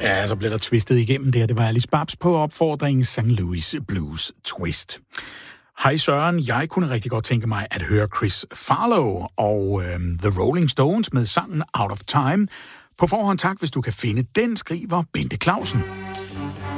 Ja, så blev der twistet igennem det, og det var Alice Babs på opfordringen St. Louis Blues Twist. Hej Søren, jeg kunne rigtig godt tænke mig at høre Chris Farlow og The Rolling Stones med sangen Out of Time. På forhånd tak, hvis du kan finde den, skriver Bente Clausen.